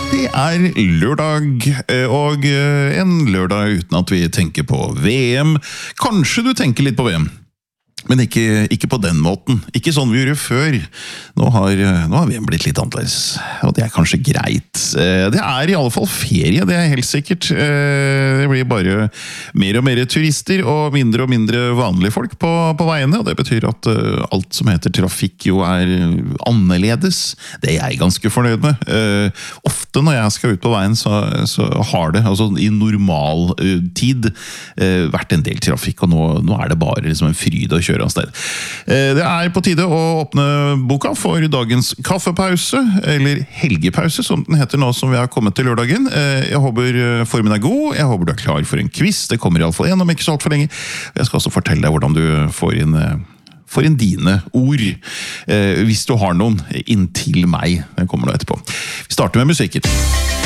Det lørdag, og en lørdag uten at vi tenker på VM. Kanskje du tenker litt på VM, men ikke på den måten. Ikke sånn vi gjorde før. Nå har VM blitt litt annerledes, og det kanskje greit. Det I alle fall ferie, det helt sikkert. Det blir bare mer og mer turister og mindre vanlige folk på veiene, og det betyr at alt som heter trafikk jo annerledes. Det jeg ganske fornøyd med. Ofte når jeg skal ut på veien, så har det, altså i normal tid, vært en del trafikk, og nå det bare liksom en fryd å kjøre av sted. Det på tide å åpne boka for dagens kaffepause, eller helgepause, som den heter nå som vi har kommet til lørdagen. Jeg håper formen god, jeg håper du klar for en quiz, det kommer I alle fall en om ikke så alt for lenge. Jeg skal også fortelle deg hvordan du får inn dine ord, hvis du har noen inntil meg. Den kommer nå etterpå. Vi starter med musikken.